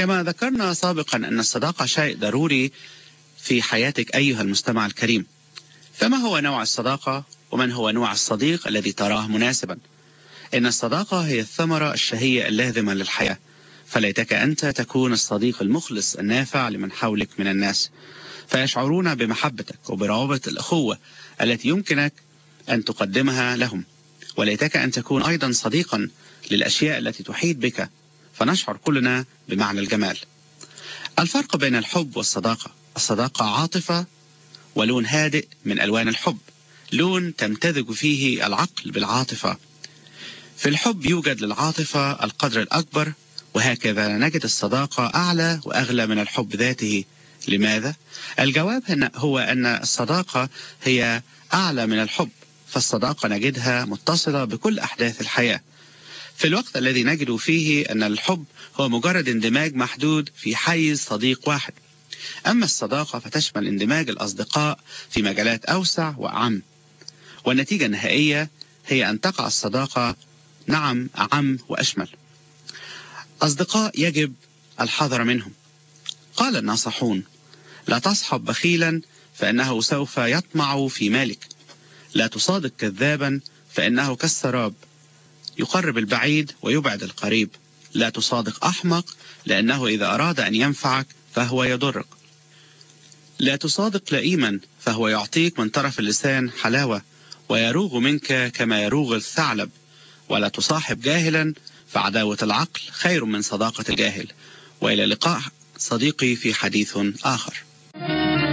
كما ذكرنا سابقا أن الصداقة شيء ضروري في حياتك أيها المستمع الكريم. فما هو نوع الصداقة ومن هو نوع الصديق الذي تراه مناسبا؟ إن الصداقة هي الثمرة الشهية اللازمة للحياة، فليتك أنت تكون الصديق المخلص النافع لمن حولك من الناس، فيشعرون بمحبتك وبروابط الأخوة التي يمكنك أن تقدمها لهم. وليتك أن تكون أيضا صديقا للأشياء التي تحيط بك، فنشعر كلنا بمعنى الجمال. الفرق بين الحب والصداقة: الصداقة عاطفة ولون هادئ من ألوان الحب، لون تمتزج فيه العقل بالعاطفة. في الحب يوجد للعاطفة القدر الأكبر، وهكذا نجد الصداقة أعلى وأغلى من الحب ذاته. لماذا؟ الجواب هو أن الصداقة هي أعلى من الحب، فالصداقة نجدها متصلة بكل أحداث الحياة، في الوقت الذي نجد فيه أن الحب هو مجرد اندماج محدود في حيز صديق واحد. أما الصداقة فتشمل اندماج الأصدقاء في مجالات أوسع وأعم، والنتيجة النهائية هي أن تقع الصداقة أعم وأشمل. أصدقاء يجب الحذر منهم. قال الناصحون: لا تصحب بخيلا فإنه سوف يطمع في مالك، لا تصادق كذابا فإنه كالسراب يقرب البعيد ويبعد القريب، لا تصادق أحمق لأنه إذا أراد أن ينفعك فهو يضرك، لا تصادق لئيما فهو يعطيك من طرف اللسان حلاوة ويروغ منك كما يروغ الثعلب، ولا تصاحب جاهلا فعداوة العقل خير من صداقة الجاهل. وإلى اللقاء صديقي في حديث آخر.